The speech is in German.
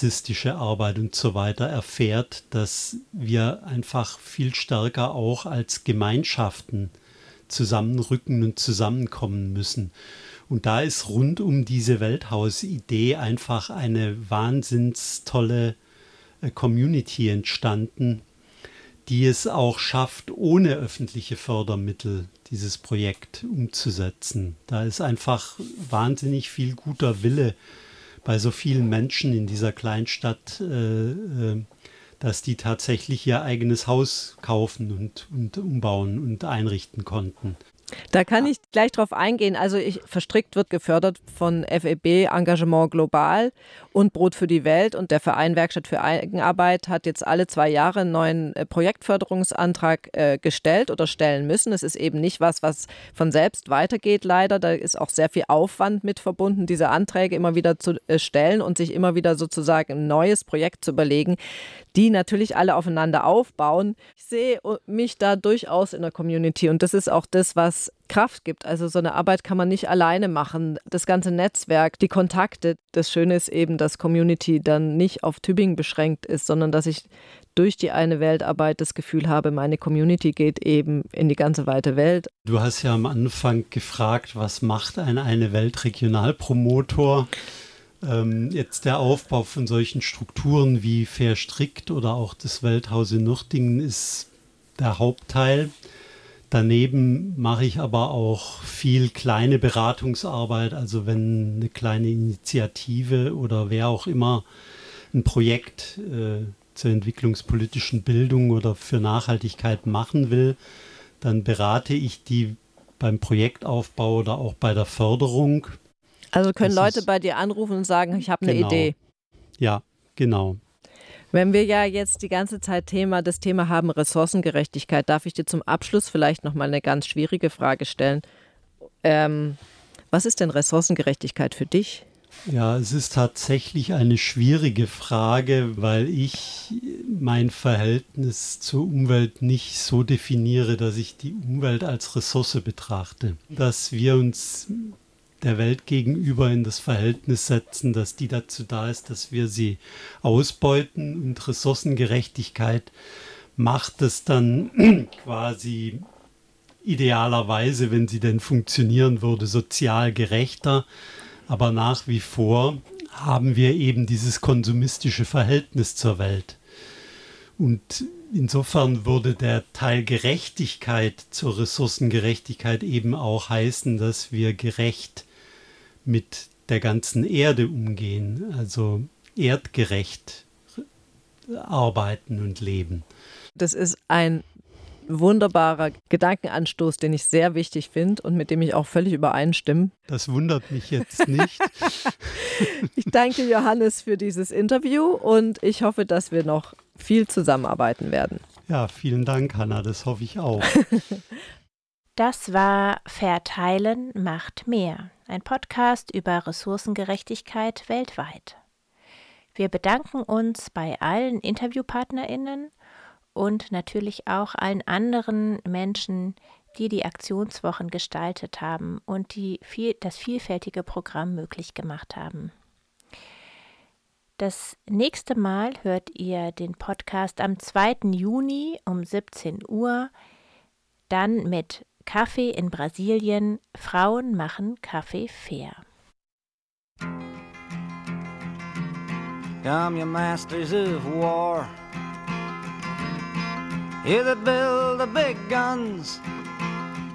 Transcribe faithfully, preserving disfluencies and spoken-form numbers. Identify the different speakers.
Speaker 1: publizistische Arbeit und so weiter erfährt, dass wir einfach viel stärker auch als Gemeinschaften zusammenrücken und zusammenkommen müssen. Und da ist rund um diese Welthaus-Idee einfach eine wahnsinns tolle Community entstanden, die es auch schafft, ohne öffentliche Fördermittel dieses Projekt umzusetzen. Da ist einfach wahnsinnig viel guter Wille bei so vielen Menschen in dieser Kleinstadt, äh, dass die tatsächlich ihr eigenes Haus kaufen und, und umbauen und einrichten konnten.
Speaker 2: Da kann ich gleich drauf eingehen. Also ich, Verstrickt wird gefördert von F E B Engagement Global und Brot für die Welt, und der Verein Werkstatt für Eigenarbeit hat jetzt alle zwei Jahre einen neuen äh, Projektförderungsantrag äh, gestellt oder stellen müssen. Es ist eben nicht was, was von selbst weitergeht, leider. Da ist auch sehr viel Aufwand mit verbunden, diese Anträge immer wieder zu äh, stellen und sich immer wieder sozusagen ein neues Projekt zu überlegen, die natürlich alle aufeinander aufbauen. Ich sehe mich da durchaus in der Community, und das ist auch das, was Kraft gibt. Also so eine Arbeit kann man nicht alleine machen. Das ganze Netzwerk, die Kontakte. Das Schöne ist eben, dass Community dann nicht auf Tübingen beschränkt ist, sondern dass ich durch die eine Weltarbeit das Gefühl habe, meine Community geht eben in die ganze weite Welt.
Speaker 1: Du hast ja am Anfang gefragt, was macht ein eine Weltregionalpromotor? Ähm, jetzt der Aufbau von solchen Strukturen wie Verstrickt oder auch das Welthaus in Nürtingen ist der Hauptteil. Daneben mache ich aber auch viel kleine Beratungsarbeit, also wenn eine kleine Initiative oder wer auch immer ein Projekt äh, zur entwicklungspolitischen Bildung oder für Nachhaltigkeit machen will, dann berate ich die beim Projektaufbau oder auch bei der Förderung.
Speaker 2: Also können
Speaker 1: Das
Speaker 2: Leute
Speaker 1: ist,
Speaker 2: bei dir anrufen und sagen, ich habe eine
Speaker 1: genau.
Speaker 2: Idee.
Speaker 1: Ja, genau.
Speaker 2: Wenn wir ja jetzt die ganze Zeit Thema, das Thema haben Ressourcengerechtigkeit, darf ich dir zum Abschluss vielleicht nochmal eine ganz schwierige Frage stellen. Ähm, was ist denn Ressourcengerechtigkeit für dich?
Speaker 1: Ja, es ist tatsächlich eine schwierige Frage, weil ich mein Verhältnis zur Umwelt nicht so definiere, dass ich die Umwelt als Ressource betrachte. Dass wir uns der Welt gegenüber in das Verhältnis setzen, dass die dazu da ist, dass wir sie ausbeuten, und Ressourcengerechtigkeit macht es dann quasi idealerweise, wenn sie denn funktionieren würde, sozial gerechter. Aber nach wie vor haben wir eben dieses konsumistische Verhältnis zur Welt. Und insofern würde der Teil Gerechtigkeit zur Ressourcengerechtigkeit eben auch heißen, dass wir gerecht mit der ganzen Erde umgehen, also erdgerecht arbeiten und leben.
Speaker 2: Das ist ein wunderbarer Gedankenanstoß, den ich sehr wichtig finde und mit dem ich auch völlig übereinstimme.
Speaker 1: Das wundert mich jetzt nicht.
Speaker 2: Ich danke Johannes für dieses Interview und ich hoffe, dass wir noch viel zusammenarbeiten werden.
Speaker 1: Ja, vielen Dank, Hanna, das hoffe ich auch.
Speaker 3: Das war Verteilen macht mehr, ein Podcast über Ressourcengerechtigkeit weltweit. Wir bedanken uns bei allen InterviewpartnerInnen und natürlich auch allen anderen Menschen, die die Aktionswochen gestaltet haben und die viel, das vielfältige Programm möglich gemacht haben. Das nächste Mal hört ihr den Podcast am zweiten Juni um siebzehn Uhr, dann mit Kaffee in Brasilien, Frauen machen Kaffee fair.
Speaker 4: Come, you masters of war, you that build the big guns,